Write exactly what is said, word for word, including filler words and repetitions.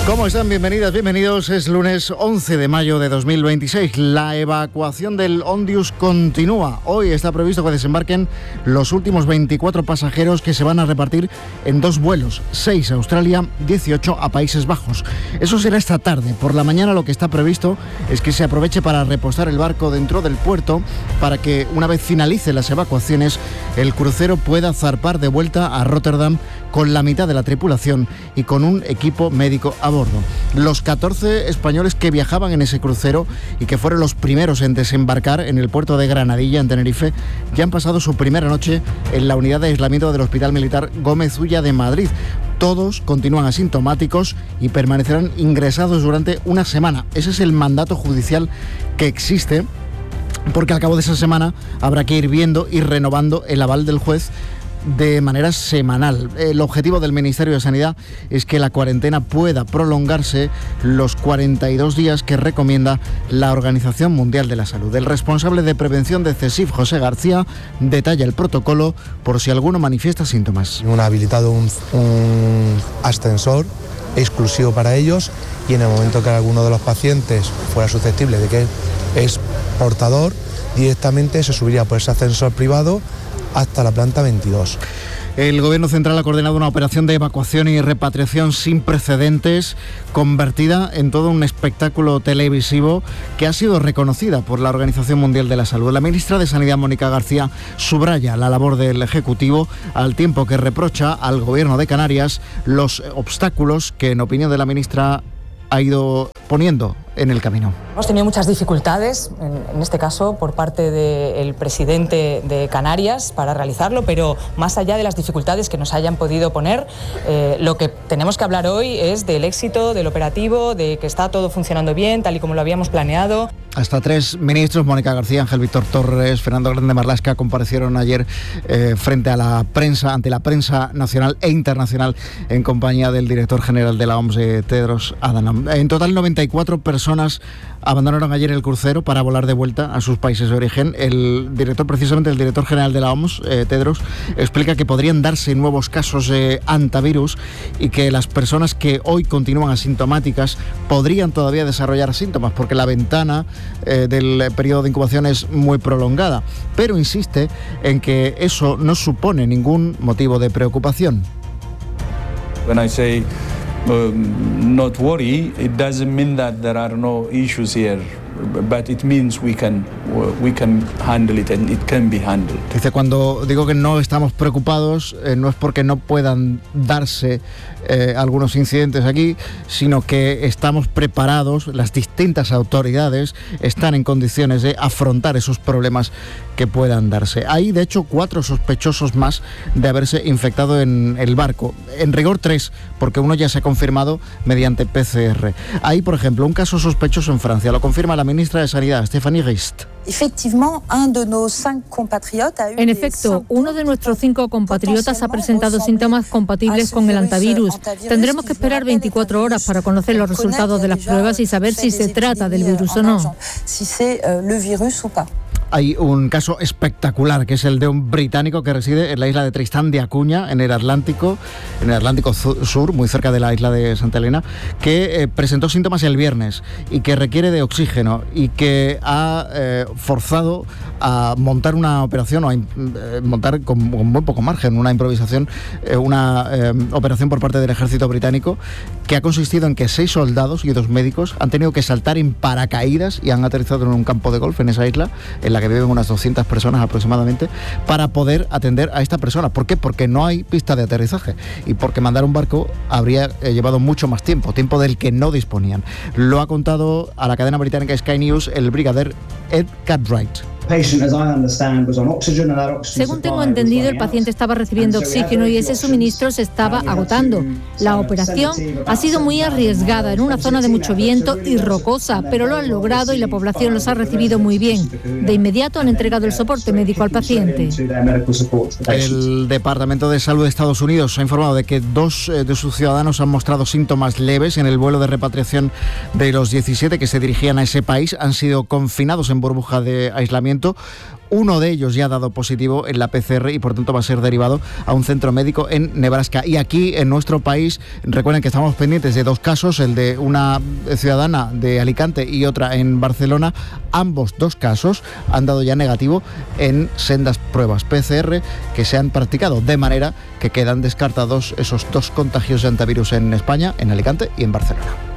¿Cómo están? Bienvenidas, bienvenidos. Es lunes once de mayo de dos mil veintiséis. La evacuación del Ondius continúa. Hoy está previsto que desembarquen los últimos veinticuatro pasajeros que se van a repartir en dos vuelos, seis a Australia, dieciocho a Países Bajos. Eso será esta tarde. Por la mañana lo que está previsto es que se aproveche para repostar el barco dentro del puerto para que, una vez finalicen las evacuaciones, el crucero pueda zarpar de vuelta a Rotterdam con la mitad de la tripulación y con un equipo médico a bordo. Los catorce españoles que viajaban en ese crucero y que fueron los primeros en desembarcar en el puerto de Granadilla, en Tenerife, ya han pasado su primera noche en la unidad de aislamiento del Hospital Militar Gómez Ulla de Madrid. Todos continúan asintomáticos y permanecerán ingresados durante una semana. Ese es el mandato judicial que existe, porque al cabo de esa semana habrá que ir viendo y renovando el aval del juez de manera semanal. El objetivo del Ministerio de Sanidad es que la cuarentena pueda prolongarse los cuarenta y dos días que recomienda la Organización Mundial de la Salud. El responsable de prevención de CESIF, José García, detalla el protocolo por si alguno manifiesta síntomas. Han habilitado un, un ascensor exclusivo para ellos y en el momento que alguno de los pacientes fuera susceptible de que es portador, directamente se subiría por ese ascensor privado hasta la planta veintidós. El Gobierno Central ha coordinado una operación de evacuación y repatriación sin precedentes, convertida en todo un espectáculo televisivo que ha sido reconocida por la Organización Mundial de la Salud. La ministra de Sanidad, Mónica García, subraya la labor del Ejecutivo, al tiempo que reprocha al Gobierno de Canarias los obstáculos que, en opinión de la ministra, ha ido poniendo en el camino. Hemos tenido muchas dificultades, en, en este caso por parte del presidente de Canarias para realizarlo, pero más allá de las dificultades que nos hayan podido poner, eh, lo que tenemos que hablar hoy es del éxito del operativo, de que está todo funcionando bien, tal y como lo habíamos planeado. Hasta tres ministros, Mónica García, Ángel Víctor Torres, Fernando Grande Marlaska, comparecieron ayer eh, frente a la prensa, ante la prensa nacional e internacional, en compañía del director general de la O M S, Tedros Adhanom. En total, noventa y cuatro personas abandonaron ayer el crucero para volar de vuelta a sus países de origen. El director, precisamente el director general de la O M S, eh, Tedros, explica que podrían darse nuevos casos de hantavirus y que las personas que hoy continúan asintomáticas podrían todavía desarrollar síntomas, porque la ventana eh, del periodo de incubación es muy prolongada. Pero insiste en que eso no supone ningún motivo de preocupación. When I say Um, not worry, it doesn't mean that there are no issues here, but it means we can we can handle it and it can be handled. Dice, cuando digo que no estamos preocupados, eh, no es porque no puedan darse eh, algunos incidentes aquí, sino que estamos preparados, las distintas autoridades están en condiciones de afrontar esos problemas que puedan darse. Hay, de hecho, cuatro sospechosos más de haberse infectado en el barco. En rigor, tres, porque uno ya se ha confirmado mediante P C R. Hay, por ejemplo, un caso sospechoso en Francia. Lo confirma la ministra de Sanidad, Stéphanie Rist. En efecto, uno de nuestros cinco compatriotas ha presentado síntomas compatibles con el hantavirus. Tendremos que esperar veinticuatro horas para conocer los resultados de las pruebas y saber si se trata del virus o no. Hay un caso espectacular, que es el de un británico que reside en la isla de Tristán de Acuña, en el Atlántico, en el Atlántico Sur, muy cerca de la isla de Santa Elena, que eh, presentó síntomas el viernes y que requiere de oxígeno y que ha eh, forzado a montar una operación o a eh, montar con, con muy poco margen, una improvisación, eh, una eh, operación por parte del ejército británico, que ha consistido en que seis soldados y dos médicos han tenido que saltar en paracaídas y han aterrizado en un campo de golf en esa isla, en la que viven unas doscientas personas aproximadamente, para poder atender a esta persona. ¿Por qué? Porque no hay pista de aterrizaje y porque mandar un barco habría eh, llevado mucho más tiempo, tiempo del que no disponían. Lo ha contado a la cadena británica Sky News el brigadier Ed Cartwright. Según tengo entendido, el paciente estaba recibiendo oxígeno y ese suministro se estaba agotando. La operación ha sido muy arriesgada en una zona de mucho viento y rocosa, pero lo han logrado y la población los ha recibido muy bien. De inmediato han entregado el soporte médico al paciente. El Departamento de Salud de Estados Unidos ha informado de que dos de sus ciudadanos han mostrado síntomas leves en el vuelo de repatriación de los diecisiete que se dirigían a ese país. Han sido confinados en burbuja de aislamiento momento. Uno de ellos ya ha dado positivo en la P C R y por tanto va a ser derivado a un centro médico en Nebraska. Y aquí en nuestro país, recuerden que estamos pendientes de dos casos, el de una ciudadana de Alicante y otra en Barcelona. Ambos dos casos han dado ya negativo en sendas pruebas P C R que se han practicado, de manera que quedan descartados esos dos contagios de antivirus en España, en Alicante y en Barcelona.